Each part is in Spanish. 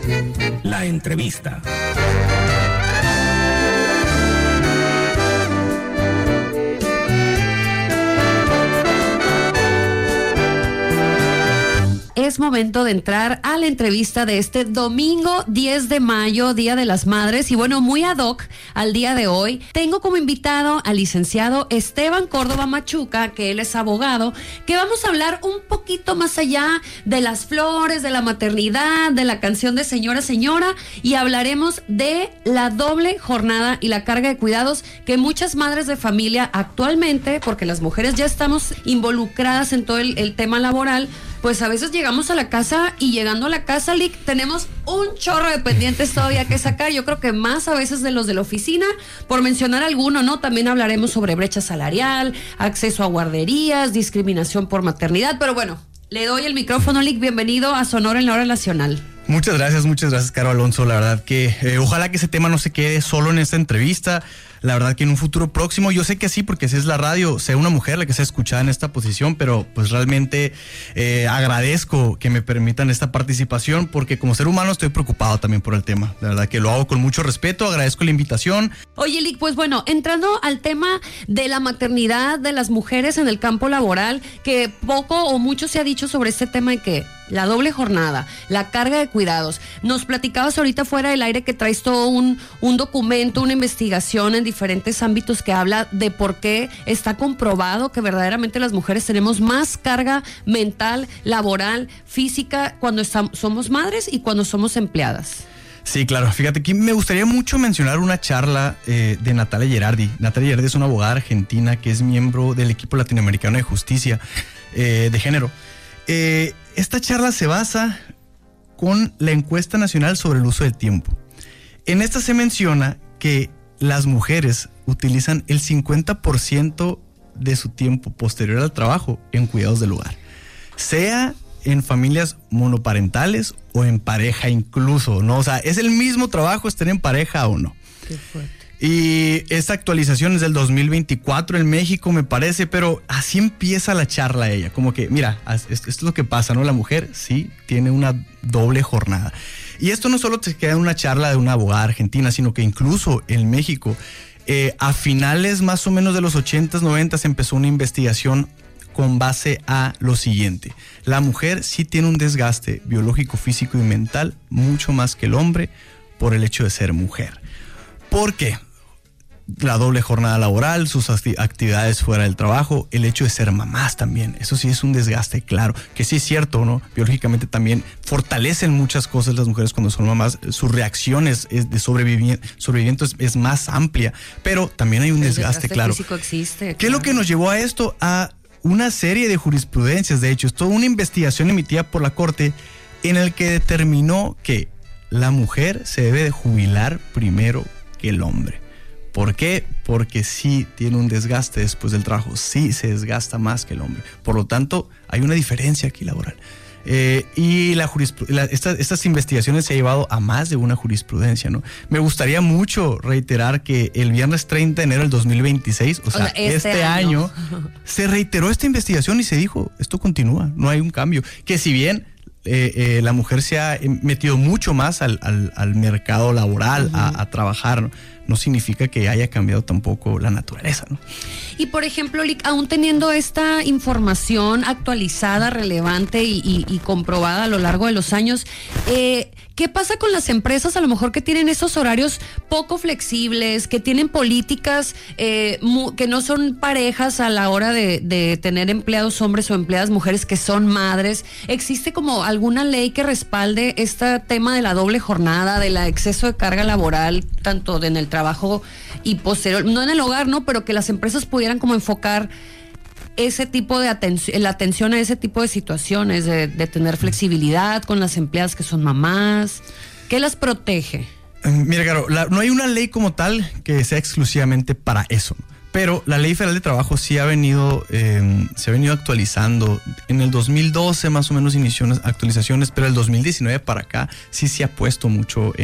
La entrevista. Es momento de entrar a la entrevista de este domingo 10 de mayo, Día de las Madres. Y bueno, muy ad hoc al día de hoy, tengo como invitado al licenciado Esteban Córdoba Machuca, que él es abogado, que vamos a hablar un poquito más allá de las flores, de la maternidad, de la canción de Señora, Señora, y hablaremos de la doble jornada y la carga de cuidados que muchas madres de familia actualmente, porque las mujeres ya estamos involucradas en todo el tema laboral, pues a veces llegamos a la casa y llegando a la casa, Lick, tenemos un chorro de pendientes todavía que sacar. Yo creo que más a veces de los de la oficina, por mencionar alguno, ¿no? También hablaremos sobre brecha salarial, acceso a guarderías, discriminación por maternidad. Pero bueno, le doy el micrófono, Lick. Bienvenido a Sonora en la Hora Nacional. Muchas gracias, Caro Alonso. La verdad que ojalá que ese tema no se quede solo en esta entrevista. La verdad que en un futuro próximo, yo sé que sí, porque si es la radio, sea una mujer la que sea escuchada en esta posición, pero pues realmente agradezco que me permitan esta participación, porque como ser humano estoy preocupado también por el tema. La verdad que lo hago con mucho respeto, agradezco la invitación. Oye, Lick, pues bueno, entrando al tema de la maternidad de las mujeres en el campo laboral, que poco o mucho se ha dicho sobre este tema de que la doble jornada, la carga de cuidados. Nos platicabas ahorita fuera del aire que traes todo un documento, una investigación en diferentes ámbitos que habla de por qué está comprobado que verdaderamente las mujeres tenemos más carga mental, laboral, física cuando somos madres y cuando somos empleadas. Sí, claro. Fíjate, aquí me gustaría mucho mencionar una charla de Natalia Gerardi. Natalia Gerardi es una abogada argentina que es miembro del equipo latinoamericano de justicia de género. Esta charla se basa con la encuesta nacional sobre el uso del tiempo. En esta se menciona que las mujeres utilizan el 50% de su tiempo posterior al trabajo en cuidados del hogar, sea en familias monoparentales o en pareja incluso, ¿no? O sea, es el mismo trabajo estar en pareja o no. Qué fuerte. Y esta actualización es del 2024 en México, me parece, pero así empieza la charla ella, como que, mira, esto es lo que pasa, ¿no? La mujer sí tiene una doble jornada. Y esto no solo se queda en una charla de una abogada argentina, sino que incluso en México, a finales más o menos de los 80s, 90s, empezó una investigación con base a lo siguiente. La mujer sí tiene un desgaste biológico, físico y mental mucho más que el hombre por el hecho de ser mujer. ¿Por qué? La doble jornada laboral, sus actividades fuera del trabajo, el hecho de ser mamás también. Eso sí es un desgaste, claro, que sí es cierto, ¿no? Biológicamente también fortalecen muchas cosas las mujeres cuando son mamás. Sus reacciones de sobrevivimiento es más amplia, pero también hay un desgaste, claro. Físico existe. ¿Qué es lo que nos llevó a esto? A una serie de jurisprudencias, de hecho, es toda una investigación emitida por la Corte en el que determinó que la mujer se debe de jubilar primero que el hombre. ¿Por qué? Porque sí tiene un desgaste después del trabajo, sí se desgasta más que el hombre. Por lo tanto, hay una diferencia aquí laboral. Y estas investigaciones se han llevado a más de una jurisprudencia, ¿no? Me gustaría mucho reiterar que el viernes 30 de enero del 2026, o sea, este año, se reiteró esta investigación y se dijo, esto continúa, no hay un cambio. Que si bien la mujer se ha metido mucho más al mercado laboral, a trabajar, ¿no? No significa que haya cambiado tampoco la naturaleza, ¿no? Y por ejemplo, Lick, aún teniendo esta información actualizada, relevante y comprobada a lo largo de los años, ¿qué pasa con las empresas a lo mejor que tienen esos horarios poco flexibles, que tienen políticas que no son parejas a la hora de tener empleados hombres o empleadas mujeres que son madres? ¿Existe como alguna ley que respalde este tema de la doble jornada, del exceso de carga laboral, tanto en el trabajo y posterior, no en el hogar, ¿no? Pero que las empresas pudieran como enfocar ese tipo de la atención a ese tipo de situaciones, de tener flexibilidad con las empleadas que son mamás? ¿Qué las protege? Mira, Caro, no hay una ley como tal que sea exclusivamente para eso, Pero la Ley Federal de Trabajo sí se ha venido actualizando. En el 2012 más o menos inició unas actualizaciones, pero el 2019 para acá sí se ha puesto mucho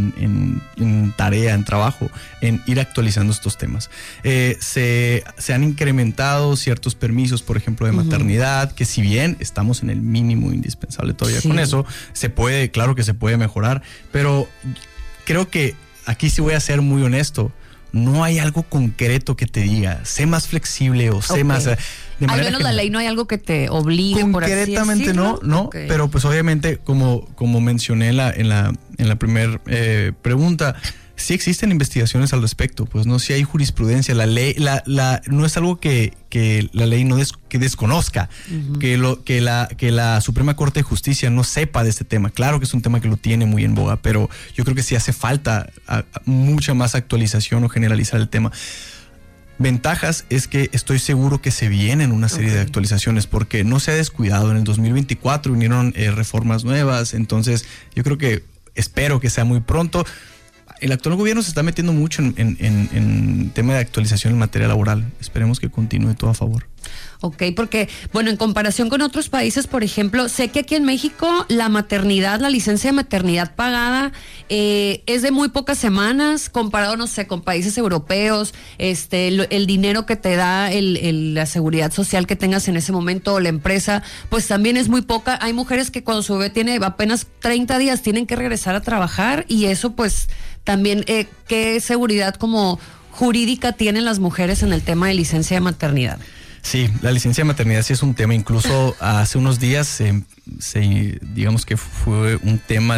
en tarea, en trabajo, en ir actualizando estos temas. Se han incrementado ciertos permisos, por ejemplo, de maternidad, que si bien estamos en el mínimo indispensable todavía con eso, claro que se puede mejorar, pero creo que aquí sí voy a ser muy honesto. No hay algo concreto que te diga, sé más flexible o sé más... Al menos la ley no hay algo que te obligue, por así decirlo. Concretamente no, pero pues obviamente, como mencioné en la primera pregunta, sí existen investigaciones al respecto, pues no, sí hay jurisprudencia. La ley, no es algo que la ley que desconozca, que la Suprema Corte de Justicia no sepa de este tema. Claro que es un tema que lo tiene muy en boga, pero yo creo que sí hace falta mucha más actualización o generalizar el tema. Ventajas es que estoy seguro que se vienen una serie de actualizaciones porque no se ha descuidado. En el 2024 vinieron reformas nuevas, entonces yo creo que espero que sea muy pronto. El actual gobierno se está metiendo mucho en tema de actualización en materia laboral. Esperemos que continúe todo a favor. Ok, porque, bueno, en comparación con otros países, por ejemplo, sé que aquí en México la licencia de maternidad pagada es de muy pocas semanas, comparado, no sé, con países europeos. El dinero que te da la seguridad social que tengas en ese momento o la empresa, pues también es muy poca. Hay mujeres que cuando su bebé tiene apenas 30 días tienen que regresar a trabajar y eso pues también, ¿qué seguridad como jurídica tienen las mujeres en el tema de licencia de maternidad? Sí, la licencia de maternidad sí es un tema. Incluso hace unos días, digamos que fue un tema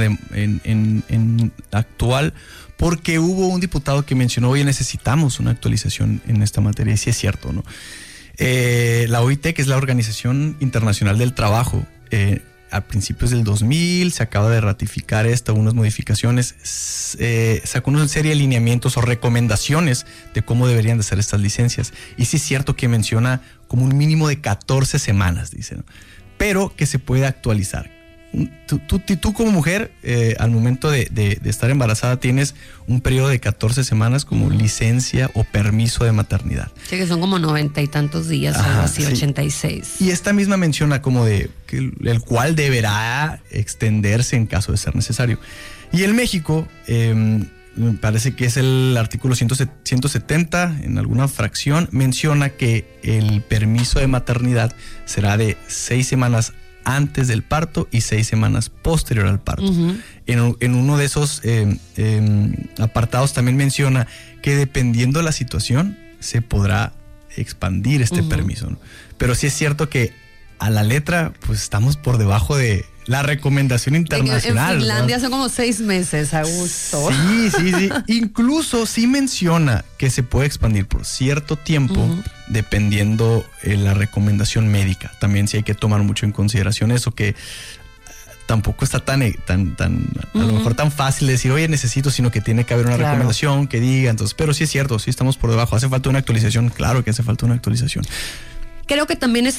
en actual, porque hubo un diputado que mencionó, oye, necesitamos una actualización en esta materia, y sí es cierto, ¿no? La OIT, que es la Organización Internacional del Trabajo, a principios del 2000 se acaba de ratificar unas modificaciones, sacó una serie de lineamientos o recomendaciones de cómo deberían de ser estas licencias. Y sí es cierto que menciona como un mínimo de 14 semanas, dice, ¿no? Pero que se puede actualizar. Tú como mujer, al momento de estar embarazada, tienes un periodo de 14 semanas como licencia o permiso de maternidad. Sí, que son como 90 y tantos días, algo así, sí. 86. Y esta misma menciona como de que el cual deberá extenderse en caso de ser necesario. Y en México, me parece que es el artículo 170, en alguna fracción, menciona que el permiso de maternidad será de 6 semanas antes del parto y 6 semanas posterior al parto. En uno de esos apartados también menciona que dependiendo de la situación se podrá expandir este permiso, ¿no? Pero sí es cierto que a la letra pues estamos por debajo de la recomendación internacional. En Finlandia, ¿no? Son como 6 meses a gusto. Sí. Incluso sí menciona que se puede expandir por cierto tiempo, dependiendo la recomendación médica. También sí hay que tomar mucho en consideración eso, que tampoco está tan a lo mejor tan fácil de decir, oye, necesito, sino que tiene que haber una recomendación que diga. Entonces, pero sí es cierto, sí estamos por debajo. ¿Hace falta una actualización? Claro que hace falta una actualización. Creo que también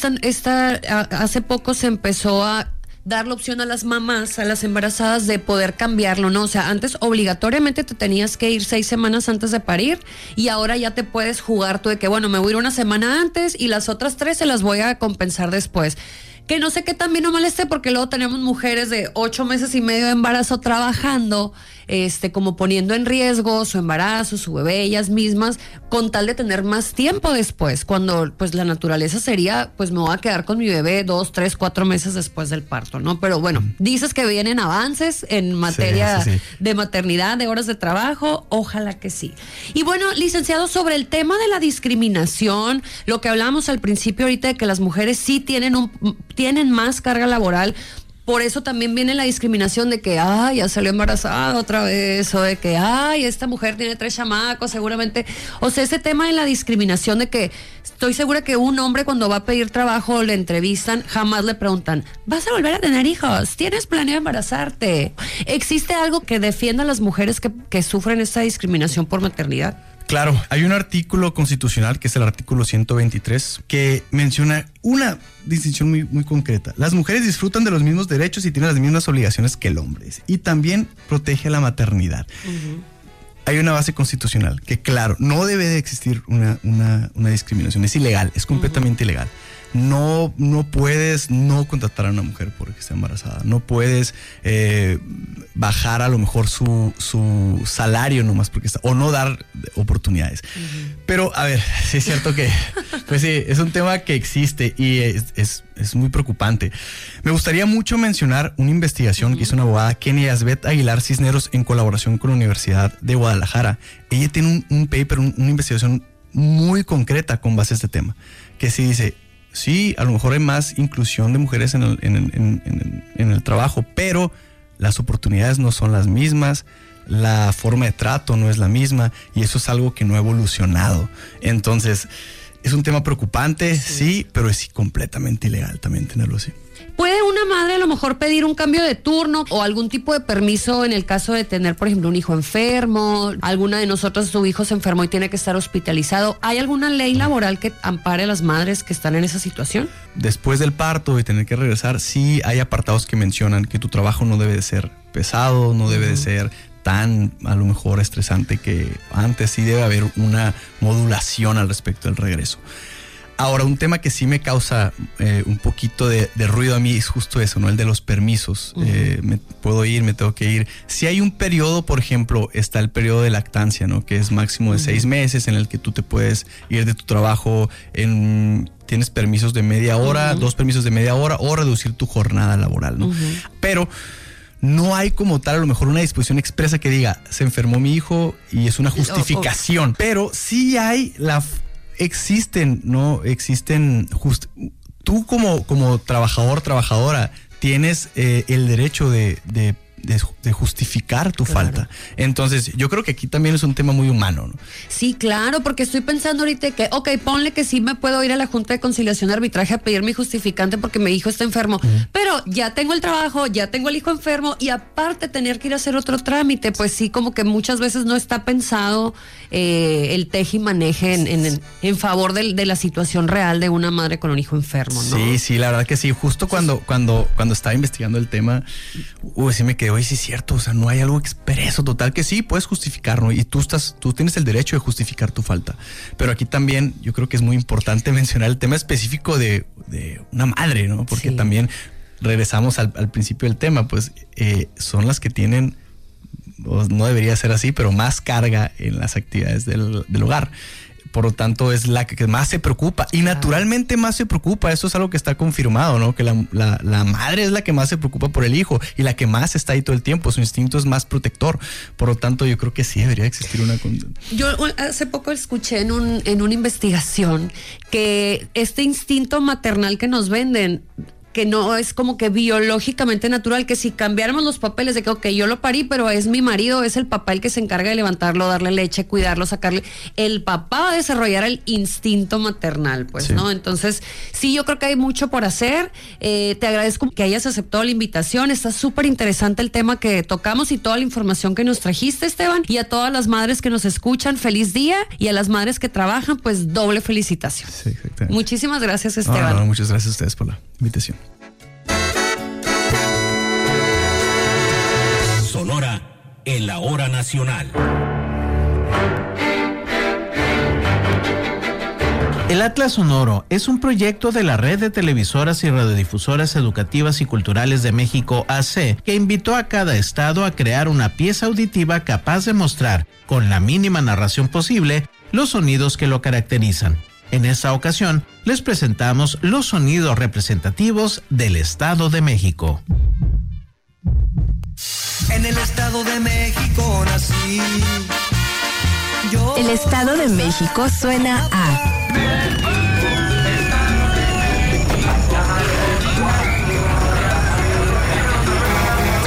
hace poco se empezó a dar la opción a las mamás, a las embarazadas, de poder cambiarlo, ¿no? O sea, antes obligatoriamente te tenías que ir 6 semanas antes de parir y ahora ya te puedes jugar tú de que, bueno, me voy a ir una semana antes y las otras 3 se las voy a compensar después. Que no sé qué también no moleste, porque luego tenemos mujeres de 8 meses y medio de embarazo trabajando, como poniendo en riesgo su embarazo, su bebé, ellas mismas, con tal de tener más tiempo después, cuando pues la naturaleza sería, pues me voy a quedar con mi bebé 2, 3, 4 meses después del parto, ¿no? Pero bueno, dices que vienen avances en materia de maternidad, de horas de trabajo, ojalá que sí. Y bueno, licenciado, sobre el tema de la discriminación, lo que hablábamos al principio ahorita de que las mujeres sí tienen más carga laboral. Por eso también viene la discriminación de que, ya salió embarazada otra vez, o de que, esta mujer tiene 3 chamacos, seguramente. O sea, ese tema de la discriminación de que estoy segura que un hombre cuando va a pedir trabajo le entrevistan, jamás le preguntan, ¿vas a volver a tener hijos? ¿Tienes planeado embarazarte? ¿Existe algo que defienda a las mujeres que sufren esta discriminación por maternidad? Claro, hay un artículo constitucional, que es el artículo 123, que menciona una distinción muy, muy concreta. Las mujeres disfrutan de los mismos derechos y tienen las mismas obligaciones que el hombre. Y también protege la maternidad. hay una base constitucional que, claro, no debe de existir una discriminación. Es ilegal, es completamente ilegal. No puedes no contratar a una mujer porque está embarazada. No puedes bajar a lo mejor su salario nomás porque está, o no dar oportunidades. Pero, a ver, sí es cierto que pues sí, es un tema que existe y es muy preocupante. Me gustaría mucho mencionar una investigación que hizo una abogada, Kenia Yasbet Aguilar Cisneros, en colaboración con la Universidad de Guadalajara. Ella tiene un paper, una investigación muy concreta con base a este tema, que sí dice: sí, a lo mejor hay más inclusión de mujeres en el trabajo, pero las oportunidades no son las mismas, la forma de trato no es la misma y eso es algo que no ha evolucionado. Entonces, es un tema preocupante, sí, pero es completamente ilegal también tenerlo así. ¿Puede una madre a lo mejor pedir un cambio de turno o algún tipo de permiso en el caso de tener, por ejemplo, un hijo enfermo? Alguna de nosotros, su hijo se enfermó y tiene que estar hospitalizado. ¿Hay alguna ley laboral que ampare a las madres que están en esa situación? Después del parto y tener que regresar, sí hay apartados que mencionan que tu trabajo no debe de ser pesado, no debe de ser tan a lo mejor estresante que antes. Sí debe haber una modulación al respecto del regreso. Ahora, un tema que sí me causa un poquito de ruido a mí es justo eso, ¿no? El de los permisos. Me puedo ir, me tengo que ir. Si hay un periodo, por ejemplo, está el periodo de lactancia, ¿no? Que es máximo de 6 meses en el que tú te puedes ir de tu trabajo tienes permisos de media hora, 2 permisos de media hora o reducir tu jornada laboral, ¿no? Pero no hay como tal a lo mejor una disposición expresa que diga, se enfermó mi hijo y es una justificación. Pero sí hay existen, tú como trabajador, trabajadora, tienes el derecho de justificar tu falta. Entonces, yo creo que aquí también es un tema muy humano, ¿no? Sí, claro, porque estoy pensando ahorita que, ponle que sí me puedo ir a la Junta de Conciliación y Arbitraje a pedir mi justificante porque mi hijo está enfermo, pero ya tengo el trabajo, ya tengo el hijo enfermo y aparte tener que ir a hacer otro trámite, pues sí, como que muchas veces no está pensado el teje y maneje en favor de la situación real de una madre con un hijo enfermo, ¿no? Sí, la verdad que sí. Justo cuando estaba investigando el tema, sí me quedé, sí es cierto, o sea, no hay algo expreso total que sí puedes justificar, ¿no? Y tú tienes el derecho de justificar tu falta. Pero aquí también yo creo que es muy importante mencionar el tema específico de una madre, ¿no? Porque también regresamos al principio del tema, pues son las que tienen, no debería ser así, pero más carga en las actividades del hogar. Por lo tanto, es la que más se preocupa y naturalmente más se preocupa. Eso es algo que está confirmado, ¿no? Que la madre es la que más se preocupa por el hijo y la que más está ahí todo el tiempo. Su instinto es más protector. Por lo tanto, yo creo que sí debería existir una... Yo hace poco escuché en una investigación que este instinto maternal que nos venden, que no es como que biológicamente natural, que si cambiáramos los papeles de que, yo lo parí, pero es mi marido, es el papá el que se encarga de levantarlo, darle leche, cuidarlo, sacarle, el papá va a desarrollar el instinto maternal, pues, ¿no? Entonces, sí, yo creo que hay mucho por hacer. Te agradezco que hayas aceptado la invitación. Está súper interesante el tema que tocamos y toda la información que nos trajiste, Esteban. Y a todas las madres que nos escuchan, feliz día. Y a las madres que trabajan, pues doble felicitación. Sí, exactamente. Muchísimas gracias, Esteban. Muchas gracias a ustedes por la invitación. Sonora en la hora nacional. El Atlas Sonoro es un proyecto de la Red de Televisoras y Radiodifusoras Educativas y Culturales de México, AC, que invitó a cada estado a crear una pieza auditiva capaz de mostrar, con la mínima narración posible, los sonidos que lo caracterizan. En esta ocasión, les presentamos los sonidos representativos del Estado de México. En el Estado de México nací. El Estado de México suena a...